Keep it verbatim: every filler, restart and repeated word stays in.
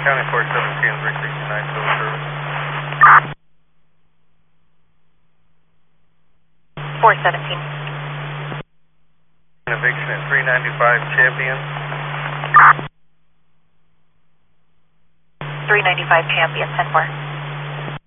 County four seventeen, three sixty-nine, civil service. four seventeen. Eviction at three ninety-five Champion. three ninety-five Champion, ten four.